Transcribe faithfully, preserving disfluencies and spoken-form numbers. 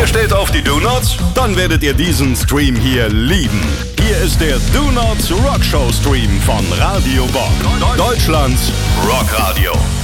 Ihr steht auf die Do-Nots? Dann werdet ihr diesen Stream hier lieben. Hier ist der Do-Nots Rockshow Stream von Radio Bob. Deutschlands Rockradio.